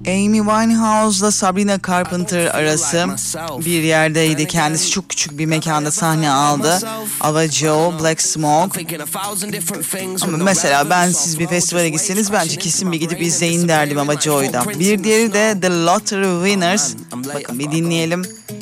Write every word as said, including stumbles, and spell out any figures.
Amy Winehouse'la Sabrina Carpenter arası bir yerdeydi. Kendisi çok küçük bir mekanda sahne aldı. Ava Joe, Black Smoke. Ama mesela ben siz bir festivale gitseniz bence kesin bir gidip izleyin derdim Ava Joe'da. Bir diğeri de The Lottery Winners. Bakın bir dinleyelim.